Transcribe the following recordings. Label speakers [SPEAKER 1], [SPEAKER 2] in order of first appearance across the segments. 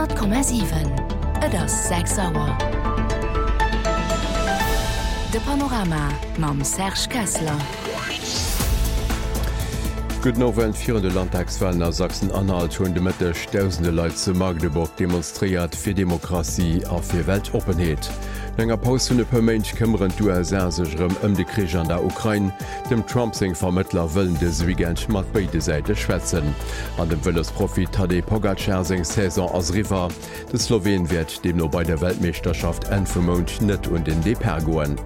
[SPEAKER 1] 100,7 et ass 6 Auer. De Panorama mam Serge Kessler.
[SPEAKER 2] Gut Nowen virende Landtagswahlen aus Sachsen-Anhalt hunn de Mëttech tausende Leiit zu Magdeburg demonstriert fir Demokratie a fir Weltopenheet. Enger Paus hunne per Mënch këmmeren USA sechrem de Krich an der Ukraine, dem Trumpsing Vermëttler wëllen des Wigent mat beide Säite schwätzen. An dem wëlles Profit Tadej Pogačar seng Saison as River. De Slowen wird dem no bei der Weltmeisterschaft en vum Mount net und in Deper goen.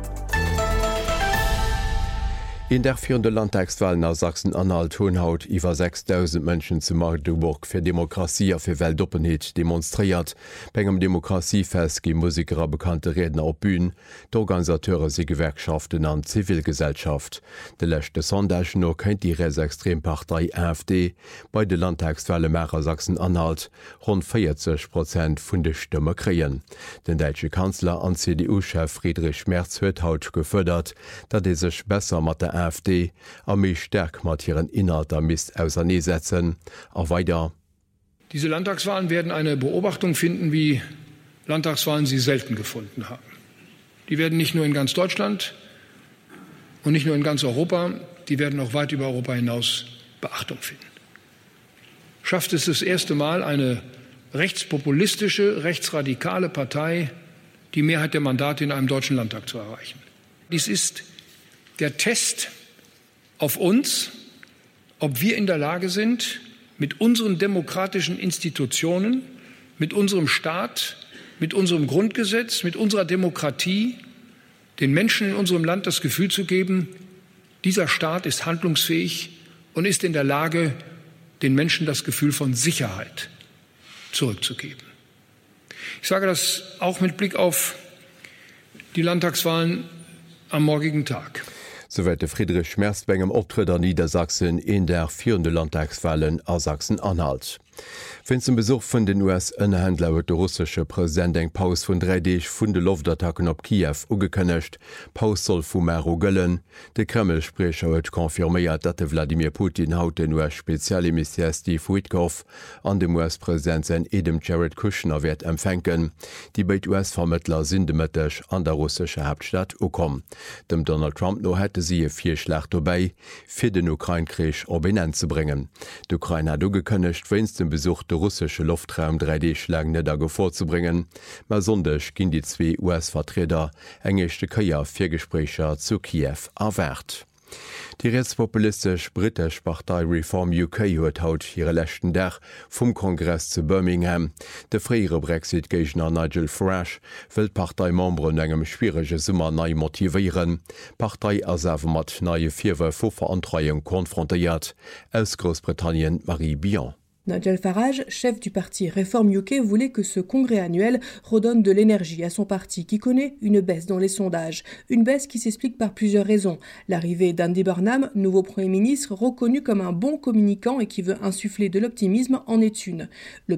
[SPEAKER 2] In der führende Landtagswahlen aus Sachsen-Anhalt hunn haut iwwer 6.000 Mënschen zu Magdeburg fir Demokratie a fir Weltopenheet demonstriert. Bengem Demokratiefest gi Musiker bekannte Redner op Bühn, d'Organisateure se Gewerkschaften an Zivilgesellschaft. De lächte Sondage no kennt die Rechtsextrempartei AfD bei de Landtagswahle Märer Sachsen-Anhalt rund 40% vun de Stimme kreien. Den deitsche Kanzler an CDU-Chef Friedrich Merz huet haut gefördert, dat de sech besser mat der AfD a méi sterk mat hireieren Inhalter Mist auseinandersetzen. A weiter.
[SPEAKER 3] Diese Landtagswahlen werden eine Beobachtung finden, wie Landtagswahlen sie selten gefunden haben. Die werden nicht nur in ganz Deutschland und nicht nur in ganz Europa, die werden auch weit über Europa hinaus Beachtung finden. Schafft es das erste Mal eine rechtspopulistische, rechtsradikale Partei, die Mehrheit der Mandate in einem deutschen Landtag zu erreichen. Dies ist der Test auf uns, ob wir in der Lage sind, mit unseren demokratischen Institutionen, mit unserem Staat, mit unserem Grundgesetz, mit unserer Demokratie den Menschen in unserem Land das Gefühl zu geben, dieser Staat ist handlungsfähig und ist in der Lage, den Menschen das Gefühl von Sicherheit zurückzugeben. Ich sage das auch mit Blick auf die Landtagswahlen am morgigen Tag.
[SPEAKER 2] Soweit Friedrich Merz engem Optritt an Niedersachsen in der führende Landtagswahlen aus Sachsen-Anhalt. Wenn zum Besuch von den US-Innenhändler wird der russische Präsident eng Paus von 3D vun de Luftattacken op Kiew ugekënnecht. Paus soll vu Mero gëllen. De Kreml-Sprecher huet konfirméiert, dat de Wladimir Putin haut den US-Spezialminister Steve Witkoff an dem US-Präsident sein Edem Jared Kushner wird empfänken. Die beid US-Vermittler sind demëttech an der russische Hauptstadt ukom. Dem Donald Trump no hätte sie 4 Schlacht dabei, fir den Ukraine-Krieg op Ende zu bringen. D'Ukraine hat ugekënnecht, wenn's den Besuch der russische Luftraum 3D-Schlägen net dago vorzubringen. Ma sondech ginn die 2 US-Vertreter engechte Kaier 4 Gesprächer zu Kiew erwärt. Die rechtspopulistisch britisch Partei Reform UK huet haut hire lächten Dach vum Kongress zu Birmingham. De freiere Brexit-Gegner Nigel Farage will Parteimembren engem schwierige Summer nei motivieren. Partei asawe mat neie Vierwe vor Verantreiung konfrontiert. Aus Großbritannien Marie Bion.
[SPEAKER 4] Nigel Farage, chef du parti Reform UK, voulait que ce congrès annuel redonne de l'énergie à son parti qui connaît une baisse dans les sondages. Une baisse qui s'explique par plusieurs raisons. L'arrivée d'Andy Burnham, nouveau Premier ministre, reconnu comme un bon communicant et qui veut insuffler de l'optimisme, en est une. Le